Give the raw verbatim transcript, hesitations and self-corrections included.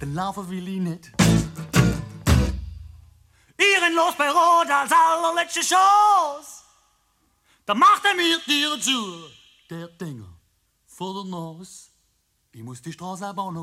dann laufen will ich nicht. Ehrenlos bei Rot als allerletzte Chance. Da macht er mir die Tür zu, der Dinger vor der Nase. Ich muss die Straße bauen.